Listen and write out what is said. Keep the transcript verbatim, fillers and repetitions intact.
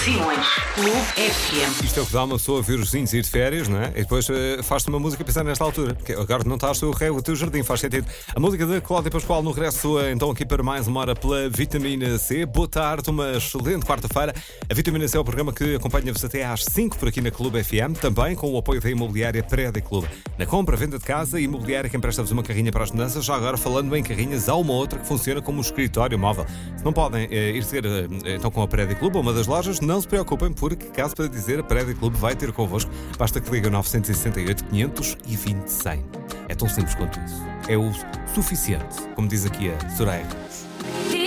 Simões, Clube F M. Isto é o que dá uma pessoa a ver os vizinhos ir de férias, não é? E depois uh, faz-te uma música pensando nesta altura. Porque agora não estás o rego, o teu jardim, faz sentido. A música de Cláudia Pascoal no regresso, uh, então aqui para mais uma hora pela Vitamina C. Boa tarde, uma excelente quarta-feira. A Vitamina C é o programa que acompanha-vos até às cinco por aqui na Clube F M, também com o apoio da imobiliária Prédio Clube. Na compra, venda de casa, imobiliária que empresta-vos uma carrinha para as mudanças. Já agora, falando em carrinhas, há uma outra que funciona como um escritório móvel. Se não podem uh, ir ter uh, então com a Prédio Clube ou uma das lojas, não se preocupem, porque caso para dizer, a Prédio Clube vai ter convosco. Basta que ligue nove seis oito, quinhentos e vinte, cem. É tão simples quanto isso. É o suficiente, como diz aqui a Soraya.